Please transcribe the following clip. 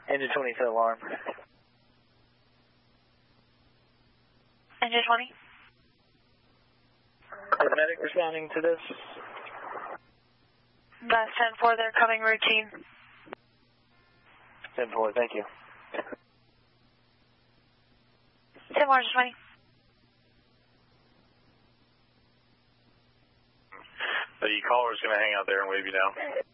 Engine 20 to alarm. Engine 20. Medic responding to this. That's 10-4, they're coming routine. 10-4, thank you. 10-4, Engine 20. The caller's going to hang out there and wave you down.